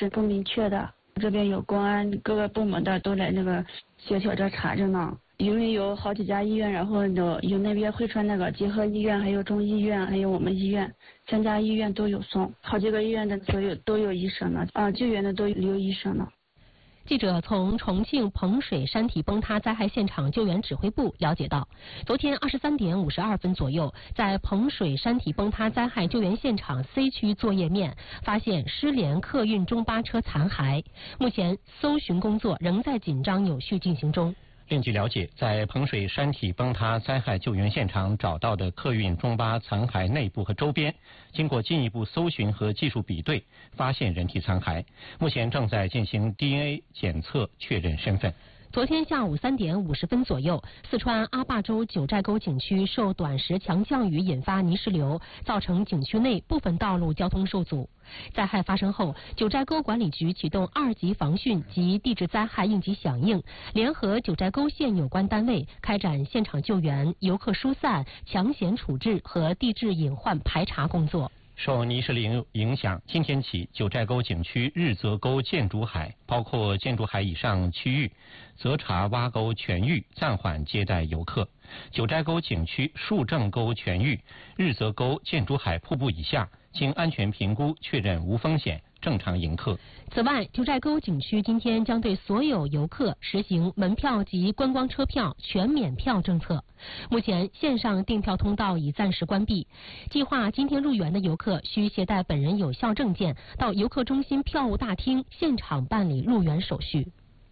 是不明确的。这边有公安各个部门的都来那个协调着查着呢。因为有好几家医院，然后有那边汇川那个结合医院，还有中医院，还有我们医院，3家医院都有送，好几个医院的都有医生呢，救援的都有医生呢。 记者从重庆彭水山体崩塌灾害现场救援指挥部了解到，昨天23点52分左右，在彭水山体崩塌灾害救援现场 C 区作业面发现失联客运中巴车残骸，目前搜寻工作仍在紧张有序进行中。 另据了解，在彭水山体崩塌灾害救援现场找到的客运中巴残骸内部和周边，经过进一步搜寻和技术比对，发现人体残骸，目前正在进行 DNA 检测确认身份。 昨天下午3点50分左右，四川阿坝州九寨沟景区受短时强降雨引发泥石流，造成景区内部分道路交通受阻。灾害发生后，九寨沟管理局启动2级防汛及地质灾害应急响应，联合九寨沟县有关单位开展现场救援、游客疏散、抢险处置和地质隐患排查工作。 受泥石流影响，今天起，九寨沟景区日泽沟建筑海包括建筑海以上区域泽茶洼沟全域暂缓接待游客。九寨沟景区树正沟全域、日泽沟建筑海瀑布以下，经安全评估确认无风险，正常迎客。 此外，九寨沟景区今天将对所有游客实行门票及观光车票全免票政策。目前线上订票通道已暂时关闭，计划今天入园的游客需携带本人有效证件到游客中心票务大厅现场办理入园手续。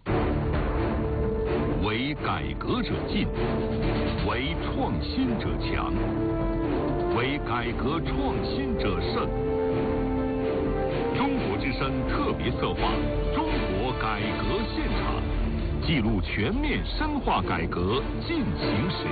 为改革者进，为创新者强，为改革创新者胜。中国之声特别策划《中国改革现场》，记录全面深化改革进行时。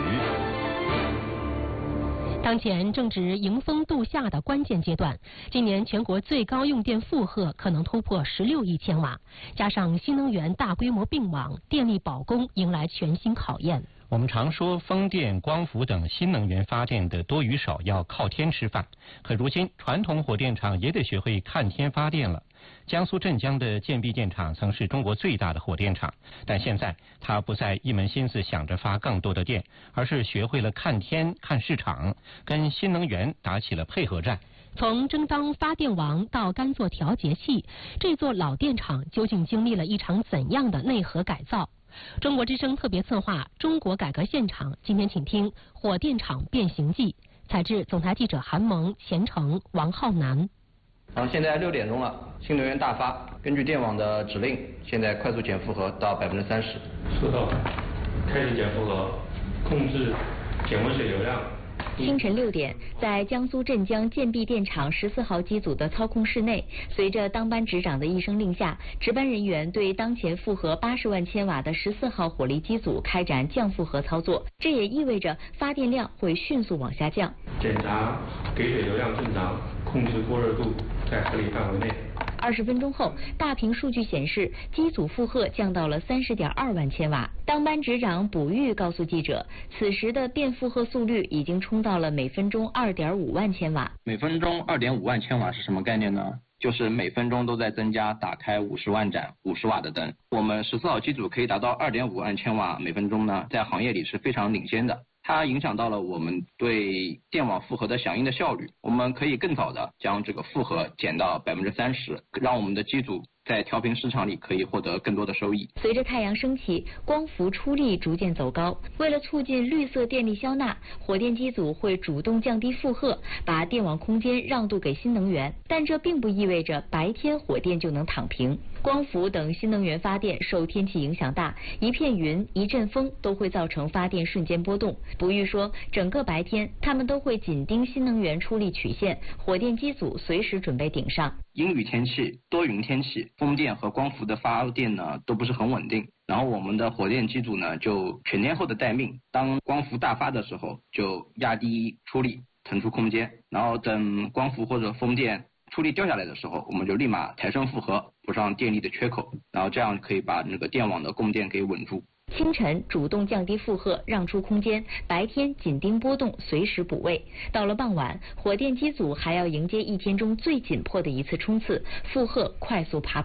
当前正值迎峰度夏的关键阶段，今年全国最高用电负荷可能突破16亿千瓦，加上新能源大规模并网，电力保供迎来全新考验。 我们常说风电、光伏等新能源发电的多与少要靠天吃饭，可如今传统火电厂也得学会看天发电了。江苏镇江的建壁电厂曾是中国最大的火电厂，但现在它不再一门心思想着发更多的电，而是学会了看天看市场，跟新能源打起了配合战。 从争当发电王到甘做调节器，这座老电厂究竟经历了一场怎样的内核改造？中国之声特别策划《中国改革现场》，今天请听《火电厂变形记》，采自总台记者韩萌、钱成、王浩南。 现在6点钟了，新能源大发，根据电网的指令，现在快速减负荷到30%。 收到，开始减负荷，控制减温水流量。 清晨6点，在江苏镇江建壁电厂14号机组的操控室内，随着当班值长的一声令下，值班人员对当前负荷80万千瓦的14号火力机组开展降负荷操作，这也意味着发电量会迅速往下降。 检查给水流量正常，控制过热度在合理范围内。 20分钟后，大屏数据显示，机组负荷降到了30.2万千瓦。当班值长卜玉告诉记者，此时的变负荷速率已经冲到了每分钟2.5万千瓦。 每分钟2.5万千瓦是什么概念呢？就是每分钟都在增加打开50万盏50瓦的灯。我们14号机组可以达到2.5万千瓦每分钟呢，在行业里是非常领先的。它影响到了我们对电网负荷的响应的效率，我们可以更早的将这个负荷减到30%，让我们的机组在调频市场里可以获得更多的收益。 随着太阳升起，光伏出力逐渐走高。为了促进绿色电力消纳，火电机组会主动降低负荷，把电网空间让渡给新能源。但这并不意味着白天火电就能躺平。光伏等新能源发电受天气影响大，一片云、一阵风都会造成发电瞬间波动。卜玉说，整个白天他们都会紧盯新能源出力曲线，火电机组随时准备顶上。 阴雨天气、多云天气，风电和光伏的发电呢都不是很稳定，然后我们的火电机组呢就全天候的待命，当光伏大发的时候就压低出力腾出空间，然后等光伏或者风电出力掉下来的时候，我们就立马抬升负荷，补上电力的缺口，然后这样可以把那个电网的供电给稳住。 清晨主动降低负荷，让出空间；白天紧盯波动，随时补位。到了傍晚，火电机组还要迎接一天中最紧迫的一次冲刺，负荷快速爬